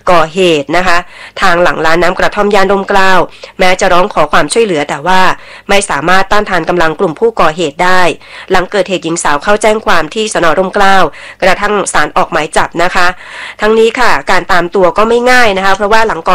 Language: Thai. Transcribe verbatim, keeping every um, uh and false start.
ก่อเหตุนะคะทางหลังร้านน้ำกระท่อมย่านร่มเกล้าแม้จะร้องขอความช่วยเหลือแต่ว่าไม่สามารถต้านทานกำลังกลุ่มผู้ก่อเหตุได้หลังเกิดเหตุหญิงสาวเข้าแจ้งความที่สน.ร่มเกล้ากระทั่งศาลออกหมายจับนะคะทั้งนี้ค่ะการตามตัวก็ไม่ง่ายนะคะเพราะว่าหลัง